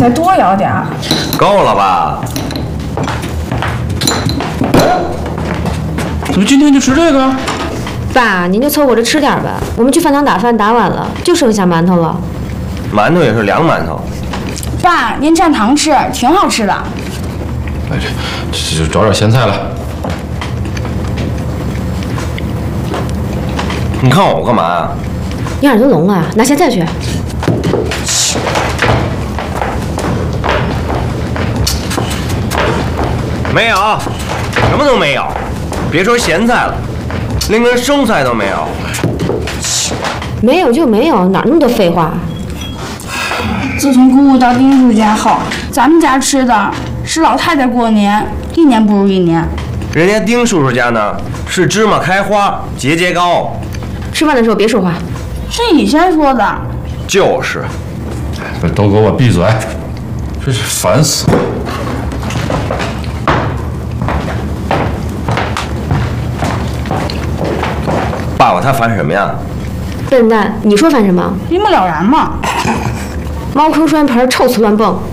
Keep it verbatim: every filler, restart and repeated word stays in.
再多舀点儿。 够了吧？ 怎么今天就吃这个？ 爸，您就凑合着吃点吧。我们去饭堂打饭，打晚了就剩下馒头了。 馒头也是凉馒头。 爸，您蘸糖吃，挺好吃的。 哎，这就找点咸菜来。 你看我干嘛呀？ 你耳朵聋啊？拿咸菜去。 没有，什么都没有。别说咸菜了，连根生菜都没有。 没有就没有，哪那么多废话？ 自从姑姑到丁叔家后，咱们家吃的是老太太过年，一年不如一年。 人家丁叔叔家呢是芝麻开花，节节高。 吃饭的时候别说话。 是你先说的。 就是。 都给我闭嘴！真是烦死了。 爸爸他烦什么呀？ 笨蛋，你说烦什么？ 一目了然嘛。 猫坑栓盆，臭瓷乱蹦。